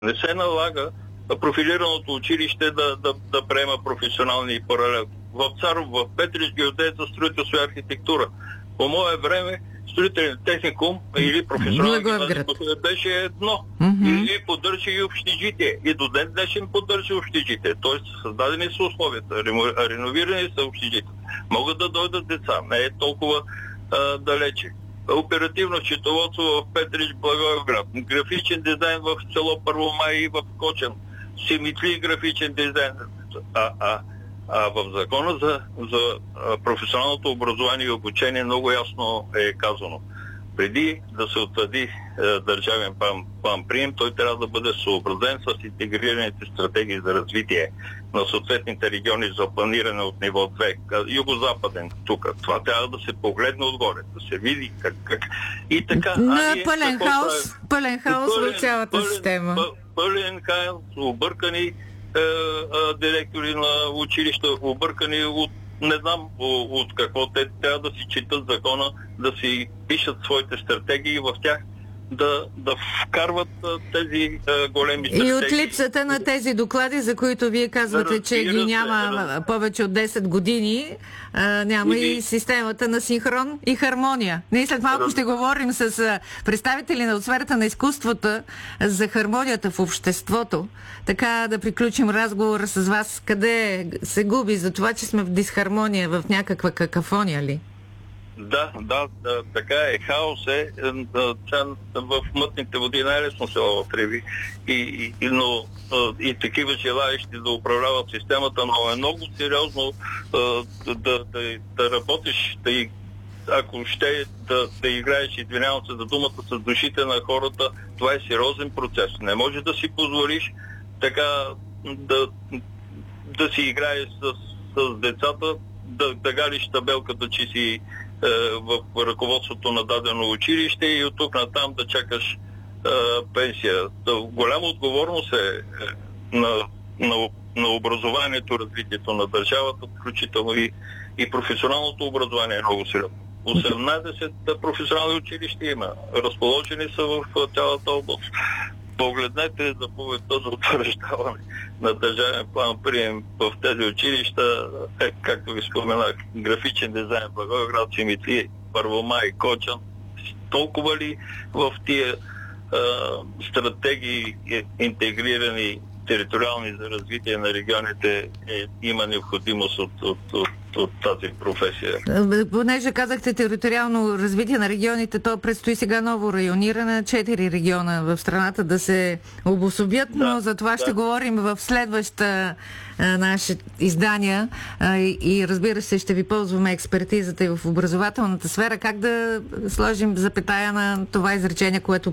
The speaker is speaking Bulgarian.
Не се налага профилираното училище да приема професионални паралел. В Царов, в Петрич геодезия за строителство и архитектура. По мое време строителен техникум или професионален беше едно. Или поддържа и общежитие. И до ден днешен поддържа общежитие. Тоест създадени са условията, реновирани са общежития. Могат да дойдат деца. Не е толкова далече. Оперативно счетоводство в Петрич, Благоевград. Графичен дизайн в село Първомай и в Кочан. Симитли графичен дизайн. В закона за професионалното образование и обучение много ясно е казано. Преди да се утвърди държавен план прием, той трябва да бъде съобразен с интегрираните стратегии за развитие на съответните региони за планиране от ниво 2, югозападен тук. Това трябва да се погледне отгоре, да се види как. И така. Пълен хаос в цялата система. Пълен хаос, объркани директори на училища, объркани от не знам от какво. Те трябва да си четат закона, да си пишат своите стратегии в тях, да вкарват тези големи стратегии. И от липсата на тези доклади, за които вие казвате, че ги няма повече от 10 години, няма и системата на синхрон и хармония. Ние след малко ще говорим с представители на сферата на изкуството за хармонията в обществото. Така да приключим разговора с вас. Къде се губи за това, че сме в дисхармония, в някаква какафония ли? Да, така е. Хаос е. В мътните води най-лесно се лаватреби. Но такива желаещи да управляват системата, но е много сериозно да работиш, ако ще да играеш, извинявам се за думата, с душите на хората, това е сериозен процес. Не може да си позволиш така да си играеш с децата, да галиш табелката, че си в ръководството на дадено училище и от тук натам да чакаш пенсия. Голяма отговорност е на образованието, развитието на държавата, включително и професионалното образование е много сериозно. 18 професионални училища има. Разположени са в цялата област. Погледнете заповедта за утвърждаване на държавен план прием в тези училища, както ви споменах, графичен дизайн, Благоевград, Симитли, Първомай, Кочан. Толкова ли в тия стратегии интегрирани териториални за развитие на регионите има необходимост от тази професия? Понеже казахте териториално развитие на регионите, то предстои сега ново райониране на 4 региона в страната да се обособят, но за това ще говорим в следваща наши издания и разбира се ще ви ползваме експертизата и в образователната сфера. Как да сложим запетая на това изречение, което